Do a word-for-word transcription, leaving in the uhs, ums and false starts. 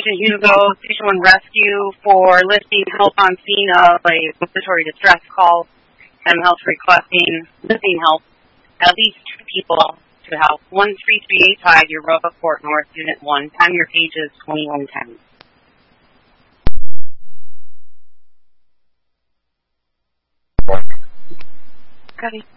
Station Hugo, Station one Rescue for listing help on scene of a respiratory distress call. M Health requesting missing help. At least two people to help. one three three eight five, Europa Court North, Unit one. Time your page is twenty-one ten. Copy.